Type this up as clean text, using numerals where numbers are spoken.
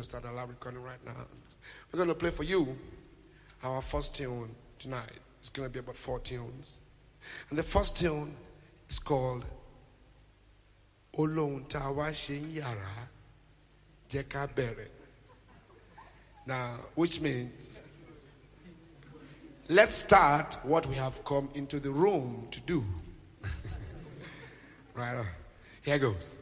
going to start a live recording right now. We're going to play for you our first tune tonight. It's going to be about 4 tunes. And the first tune is called Olohun Ta Wa Se Yara Jẹ́ Ká Bẹ̀rẹ̀. Now, which means, let's start what we have come into the room to do. Right on. Here goes.